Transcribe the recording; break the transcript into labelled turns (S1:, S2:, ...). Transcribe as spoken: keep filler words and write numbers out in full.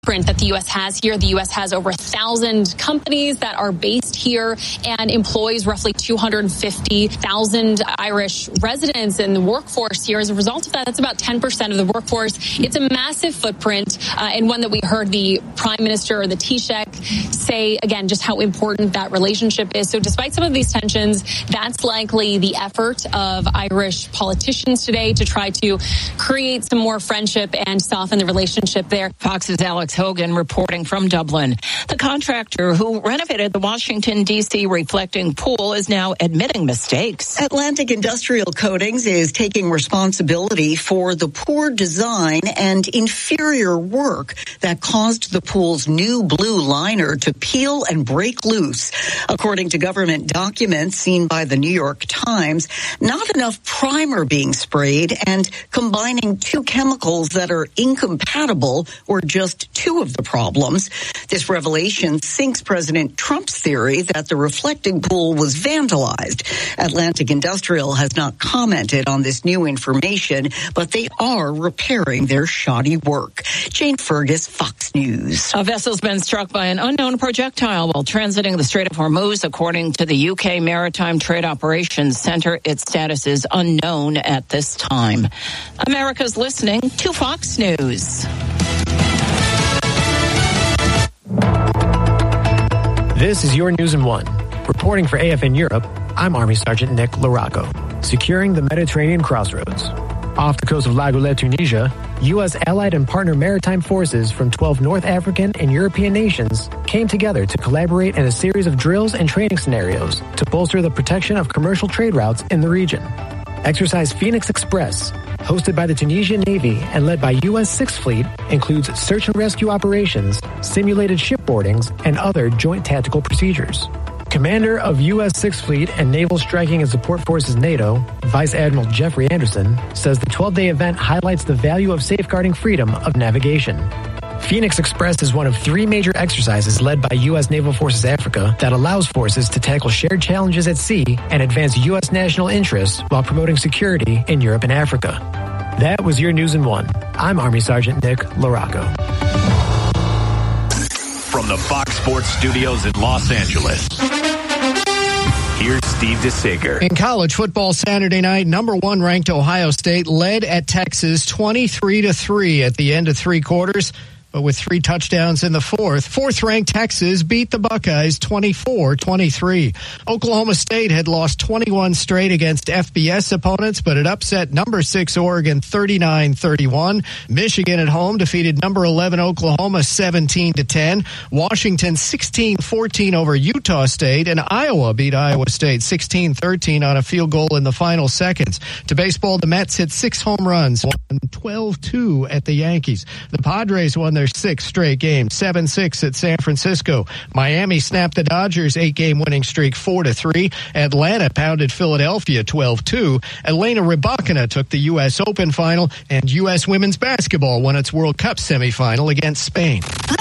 S1: footprint that the U S has here. The U S has over a thousand companies that are based here and employs roughly two hundred fifty thousand Irish residents in the workforce here. As a result of that, that's about ten percent of the workforce. It's a massive footprint, uh, and one that we heard the Prime Minister, the Taoiseach, say, again, just how important that relationship is. So despite some of these tensions, that's likely the effort of Irish politicians today to try to create some more friendship and soften the relationship there.
S2: Fox's Alex Hogan reporting from Dublin. The contractor who renovated the Washington, D C reflecting pool is now admitting mistakes.
S3: Atlantic Industrial Coatings is taking responsibility for the poor design and inferior work that caused the pool's new blue liner to peel and break loose. According to government documents seen by the New York Times, not enough primer being sprayed and combining two chemicals that are incompatible were just two of the problems. This revelation sinks President Trump's theory that the reflecting pool was vandalized. Atlantic Industrial has not commented on this new information, but they are repairing their shoddy work. Jane Fergus, Fox News.
S2: A vessel's been struck by an unknown projectile while transiting the Strait of Hormuz, according to the U K Maritime Trade Operations Center. Its status is unknown at this time. America's listening to Fox News.
S4: This is your News in One. Reporting for A F N Europe, I'm Army Sergeant Nick Larocco. Securing the Mediterranean crossroads. Off the coast of La Goulette, Tunisia, U S allied and partner maritime forces from twelve North African and European nations came together to collaborate in a series of drills and training scenarios to bolster the protection of commercial trade routes in the region. Exercise Phoenix Express, hosted by the Tunisian Navy and led by U S Sixth Fleet, includes search and rescue operations, simulated shipboardings, and other joint tactical procedures. Commander of U S Sixth Fleet and Naval Striking and Support Forces NATO, Vice Admiral Jeffrey Anderson, says the twelve-day event highlights the value of safeguarding freedom of navigation. Phoenix Express is one of three major exercises led by U S Naval Forces Africa that allows forces to tackle shared challenges at sea and advance U S national interests while promoting security in Europe and Africa. That was your News in One. I'm Army Sergeant Nick Larocco.
S5: From the Fox Sports Studios in Los Angeles, here's Steve DeSager.
S6: In college football Saturday night, number one ranked Ohio State led at Texas twenty-three to three at the end of three quarters. But with three touchdowns in the fourth, fourth-ranked Texas beat the Buckeyes twenty-four twenty-three. Oklahoma State had lost twenty-one straight against F B S opponents, but it upset number six Oregon thirty-nine thirty-one. Michigan at home defeated number eleven Oklahoma seventeen to ten. Washington sixteen fourteen over Utah State, and Iowa beat Iowa State sixteen thirteen on a field goal in the final seconds. To baseball, the Mets hit six home runs, won twelve two at the Yankees. The Padres won their sixth straight game, seven six at San Francisco. Miami snapped the Dodgers' eight-game winning streak four to three. Atlanta pounded Philadelphia twelve two. Elena Rybakina took the U S Open final, and U S women's basketball won its World Cup semifinal against Spain.